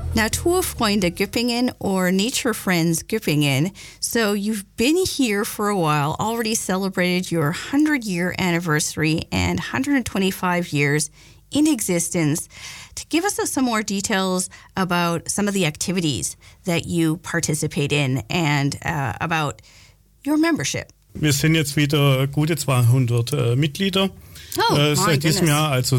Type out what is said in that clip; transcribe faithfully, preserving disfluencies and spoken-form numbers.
Naturfreunde Göppingen or Nature Friends Göppingen. So you've been here for a while, already celebrated your one hundred year anniversary and one hundred twenty-five years in existence. To give us some more details about some of the activities that you participate in and uh, about your membership. Wir sind jetzt wieder gute zweihundert äh, Mitglieder oh, äh, seit diesem Jahr, also